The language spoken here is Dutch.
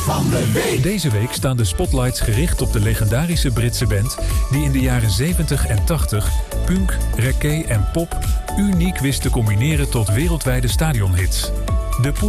van de week. Deze week staan de spotlights gericht op de legendarische Britse band die in de jaren 70 en 80 punk, reggae en pop uniek wist te combineren tot wereldwijde stadionhits. De